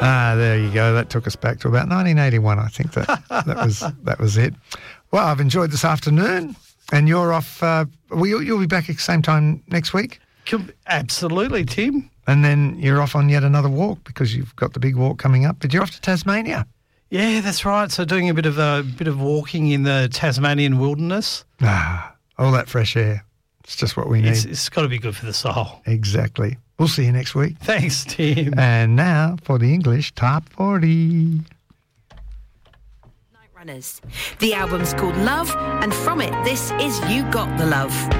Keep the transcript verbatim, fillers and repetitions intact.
Ah, there you go. That took us back to about nineteen eighty-one. I think that that was that was it. Well, I've enjoyed this afternoon, and you're off. Uh, well, you'll, you'll be back at the same time next week. Absolutely, Tim. And then you're off on yet another walk because you've got the big walk coming up. But you're off to Tasmania. Yeah, that's right. So doing a bit of a bit of walking in the Tasmanian wilderness. Ah, all that fresh air. It's just what we need. It's, it's got to be good for the soul. Exactly. We'll see you next week. Thanks, Tim. And now for the English Top forty. Night Runners. The album's called Love, and from it, this is You Got the Love.